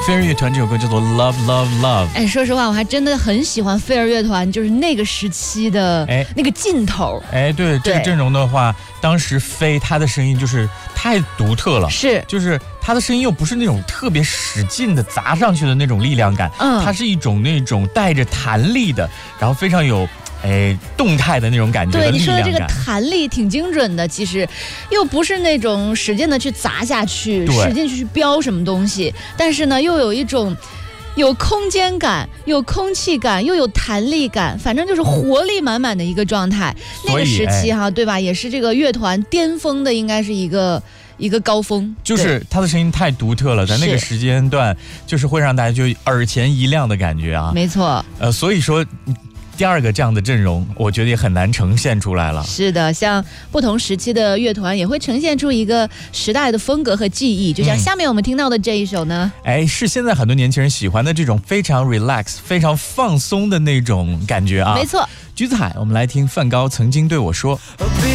飞儿乐团这首歌叫做 Love Love Love。 哎，说实话我还真的很喜欢飞儿乐团，就是那个时期的那个劲头。 哎，对，这个阵容的话，当时飞他的声音就是太独特了， 是， 就是他的声音又不是那种特别使劲的砸上去的那种力量感，它是一种那种带着弹力的，然后非常有动态的那种感觉的力量感。对， 你说的这个弹力挺精准的，其实又不是那种使劲的去砸下去，使劲去飙什么东西，但是呢又有一种有空间感，有空气感，又有弹力感，反正就是活力满满的一个状态。那个时期哈，对吧，也是这个乐团巅峰的，应该是一个高峰， 就是他的声音太独特了，在那个时间段就是会让大家就耳前一亮的感觉啊。 没错， 所以说第二个这样的阵容，我觉得也很难呈现出来了。 是的，像不同时期的乐团也会呈现出一个时代的风格和记忆，就像下面我们听到的这一首呢， 是现在很多年轻人喜欢的这种非常 relax、非常放松的那种感觉啊。 没错， 橘子海，我们来听梵高曾经对我说。